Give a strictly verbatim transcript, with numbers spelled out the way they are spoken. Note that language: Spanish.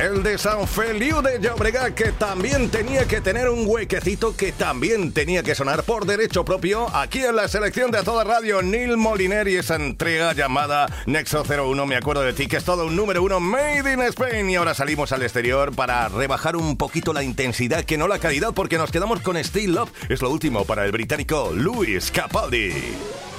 el de San Feliu de Llobregat, que también tenía que tener un huequecito, que también tenía que sonar por derecho propio aquí en la selección de A Toda Radio. Neil Moliner y esa entrega llamada Nexo cero uno, me acuerdo de ti, que es todo un número uno Made in Spain. Y ahora salimos al exterior para rebajar un poquito la intensidad, que no la calidad, porque nos quedamos con Still Love. Es lo último para el británico Lewis Capaldi.